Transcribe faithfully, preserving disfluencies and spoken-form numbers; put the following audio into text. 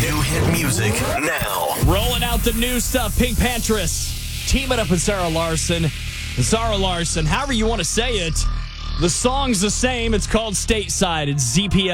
New hit music now. Rolling out the new stuff. Pink Pantress teaming up with Zara Larson. Zara Larson, however you want to say it. The song's the same. It's called Stateside. It's Z P